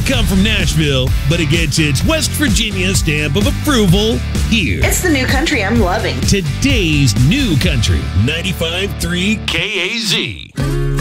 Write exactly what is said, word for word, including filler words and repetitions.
come from Nashville, but it gets its West Virginia stamp of approval here. It's the new country I'm loving. Today's new country, ninety-five point three K A Z.